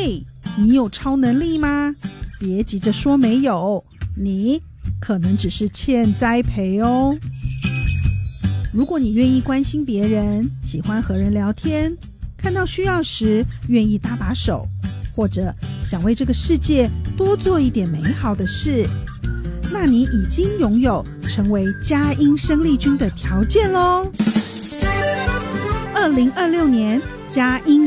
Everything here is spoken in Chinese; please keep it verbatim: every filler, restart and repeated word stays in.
嘿，你有超能力吗？别急着说没有，你可能只是欠栽培哦。如果你愿意关心别人，喜欢和人聊天，看到需要时愿意搭把手，或者想为这个世界多做一点美好的事，那你已经拥有成为佳音生力军的条件咯。二零二六年佳音